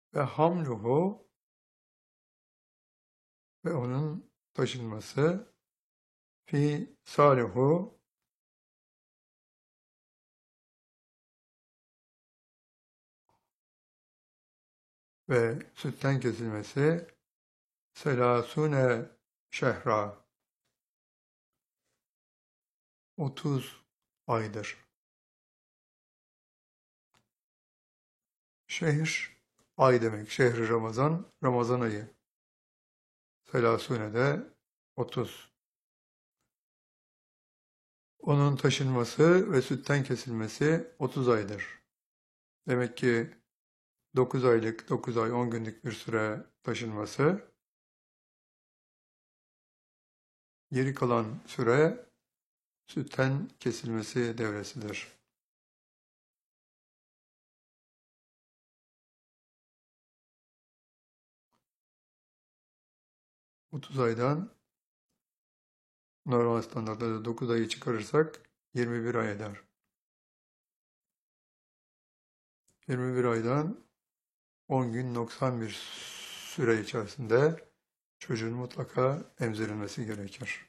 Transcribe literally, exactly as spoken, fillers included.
ve hamluhu ve onun taşınması fi salihu ve sütten kesilmesi selasune şehra otuz aydır. Şehir ay demek. Şehri Ramazan, Ramazan ayı. Selasune de otuz. Onun taşınması ve sütten kesilmesi otuz aydır. Demek ki dokuz aylık, dokuz ay on günlük bir süre taşınması, geri kalan süre sütten kesilmesi devresidir. otuz aydan normal standartlarda dokuz ayı çıkarırsak yirmi bir ay eder. yirmi bir aydan on gün noksan bir süre içerisinde çocuğun mutlaka emzirilmesi gerekir.